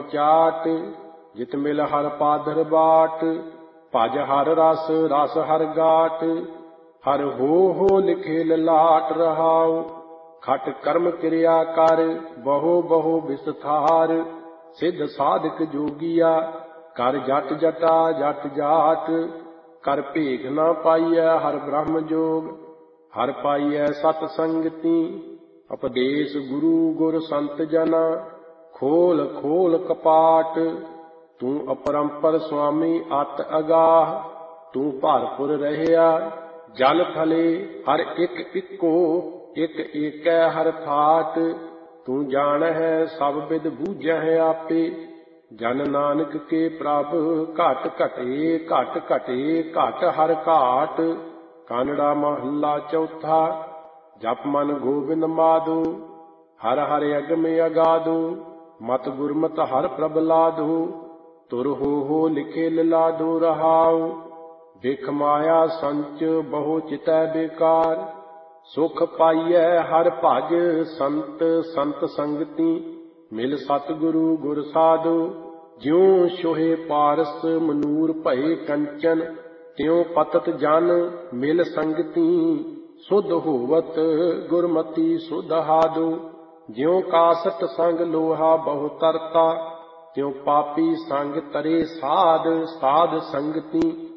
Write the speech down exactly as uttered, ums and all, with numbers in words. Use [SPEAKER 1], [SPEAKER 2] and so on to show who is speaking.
[SPEAKER 1] ਚਾਟ, ਜਿਤ ਮਿਲ ਹਰ ਪਾਦਰ ਬਾਟ। ਭਜ ਹਰ ਰਸ ਰਸ ਹਰ ਗਾਟ, ਹਰ ਹੋ ਹੋ ਲਿਖੇ ਲਲਾਟ ਰਹਾਉ। ਖਟ ਕਰਮ ਕਿਰਿਆ ਕਰ, ਬਹੁ ਬਹੁ ਵਿਸਥਾਰ। ਸਿੱਧ ਸਾਧਕ ਜੋਗੀਆ, ਕਰ ਜਟ ਜਟਾ ਜਟ ਜਾਟ। ਕਰ ਭੇਖ ਨਾ ਪਾਈਐ ਹਰ ਬ੍ਰਹਮ ਜੋਗ, ਹਰ ਪਾਈਐ ਸਤ ਸੰਗਤੀ। ਉਪਦੇਸ਼ ਗੁਰੂ ਗੁਰ ਸੰਤ ਜਨਾ, ਖੋਲ ਖੋਲ ਕਪਾਟ। ਤੂੰ ਅਪਰੰਪਰ ਸੁਆਮੀ ਅਤ ਅਗਾਹ, ਤੂੰ ਭਰਪੁਰ ਰਹਿਆ ਜਲ ਥਲੇ। ਹਰ ਇੱਕ ਇੱਕੋ ਇੱਕ ਏਕੈ ਹਰ ਠਾਟ। ਤੂੰ ਜਾਣਹਿ ਸਭ ਬਿਧ ਬੂਝਹਿ ਆਪੇ, ਜਨ ਨਾਨਕ ਕੇ ਪ੍ਰਭ ਘਟ ਘਟੇ ਘਟ ਘਟੇ ਘਟ ਹਰ ਘਾਟ। ਕਾਨੜਾ ਮਹੱਲਾ ਚੌਥਾ। ਜਪ ਮਨ ਗੋਬਿੰਦ ਮਾਧੋ, ਹਰ ਹਰ ਅਗਮ ਅਗਾਧੋ। ਮਤ ਗੁਰਮਤਿ ਹਰ ਪ੍ਰਭ ਲਾਧੋ, ਤੁਰ ਹੋ ਹੋ ਲਿਖੇ ਲਲਾਧੋ ਰਹਾਉ। ਬਿਖ ਮਾਇਆ ਸੰਚ ਬਹੁ ਚਿਤੈ ਬੇਕਾਰ, ਸੁਖ ਪਾਈਐ ਹਰ ਭਜ ਸੰਤ ਸੰਤ ਸੰਗਤੀ। ਮਿਲ ਸਤਿਗੁਰੂ ਗੁਰ ਸਾਧੋ, ਜਿਉ ਛੋਹੇ ਪਾਰਸ ਮਨੂਰ ਭਏ ਕੰਚਨ। ਤਿਉ ਪਤਤ ਜਨ ਮਿਲ ਸੰਗਤੀ, ਸੁਧ ਹੋਵਤ ਗੁਰਮਤੀ ਸੁਧ ਹਾਦੋ। ਜਿਉ ਕਾਸਟ ਸੰਗ ਲੋਹਾ ਬਹੁ ਤਰਤਾ, ਤਿਉ ਪਾਪੀ ਸੰਗ ਤਰੇ ਸਾਧ ਸਾਧ ਸੰਗਤੀ।